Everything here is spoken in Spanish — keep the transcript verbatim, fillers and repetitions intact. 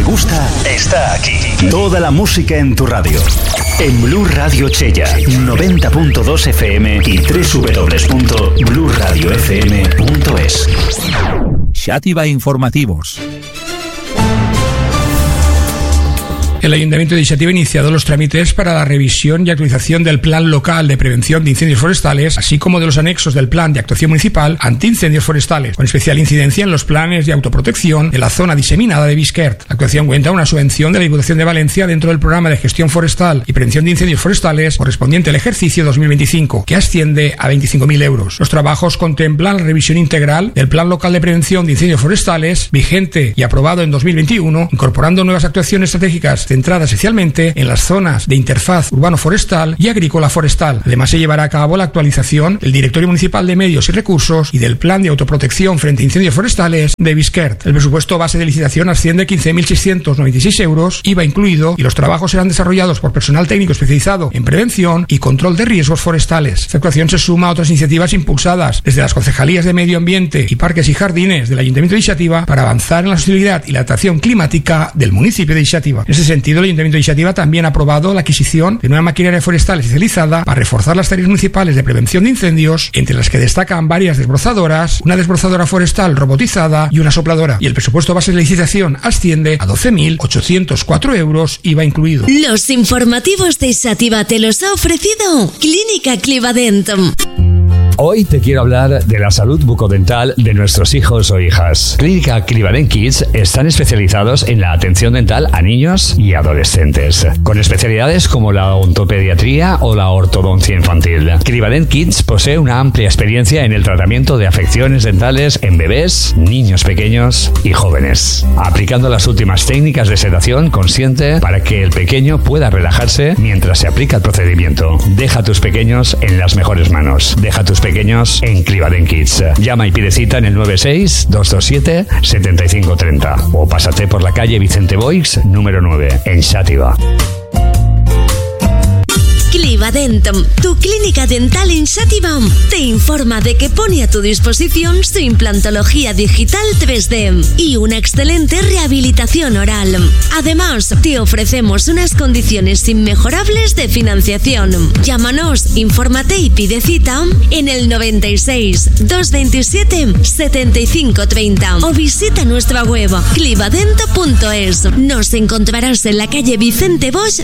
gusta está aquí. Toda la música en tu radio. En Blu Radio Chella, noventa punto dos F M y doble u doble u doble u punto blu radio f m punto es. Xàtiva Informativos. El Ayuntamiento de Xàtiva ha iniciado los trámites para la revisión y actualización del Plan Local de Prevención de Incendios Forestales, así como de los anexos del Plan de Actuación Municipal Antiincendios Forestales, con especial incidencia en los planes de autoprotección de la zona diseminada de Bisquert. La actuación cuenta una subvención de la Diputación de Valencia dentro del Programa de Gestión Forestal y Prevención de Incendios Forestales correspondiente al ejercicio dos mil veinticinco, que asciende a veinticinco mil euros. Los trabajos contemplan la revisión integral del Plan Local de Prevención de Incendios Forestales, vigente y aprobado en dos mil veintiuno, incorporando nuevas actuaciones estratégicas centrada esencialmente en las zonas de interfaz urbano-forestal y agrícola-forestal. Además, se llevará a cabo la actualización del Directorio Municipal de Medios y Recursos y del Plan de Autoprotección frente a Incendios Forestales de Bisquert. El presupuesto base de licitación asciende a quince mil seiscientos noventa y seis euros, I V A incluido, y los trabajos serán desarrollados por personal técnico especializado en prevención y control de riesgos forestales. Esta actuación se suma a otras iniciativas impulsadas desde las concejalías de Medio Ambiente y Parques y Jardines del Ayuntamiento de Xàtiva para avanzar en la sostenibilidad y la adaptación climática del municipio de Xàtiva. En ese sentido, el Ayuntamiento de Xàtiva también ha aprobado la adquisición de nueva maquinaria forestal especializada para reforzar las tareas municipales de prevención de incendios, entre las que destacan varias desbrozadoras, una desbrozadora forestal robotizada y una sopladora. Y el presupuesto base de licitación asciende a doce mil ochocientos cuatro euros, I V A incluido. Los informativos de Xàtiva te los ha ofrecido Clínica Clivadent. Hoy te quiero hablar de la salud bucodental de nuestros hijos o hijas. Clínica Clivadent Kids están especializados en la atención dental a niños y adolescentes, con especialidades como la odontopediatría o la ortodoncia infantil. Clivadent Kids posee una amplia experiencia en el tratamiento de afecciones dentales en bebés, niños pequeños y jóvenes, aplicando las últimas técnicas de sedación consciente para que el pequeño pueda relajarse mientras se aplica el procedimiento. Deja a tus pequeños en las mejores manos. Deja a tus pequeños en Clivadent Kids. Llama y pide cita en el nueve seis dos dos siete siete cinco tres cero o pásate por la calle Vicente Boix número nueve en Xàtiva. Clivadent, tu clínica dental en Xàtiva, te informa de que pone a tu disposición su implantología digital tres D y una excelente rehabilitación oral. Además, te ofrecemos unas condiciones inmejorables de financiación. Llámanos, infórmate y pide cita en el noventa y seis dos veintisiete setenta y cinco treinta o visita nuestra web clivadent punto es. Nos encontrarás en la calle Vicente Boix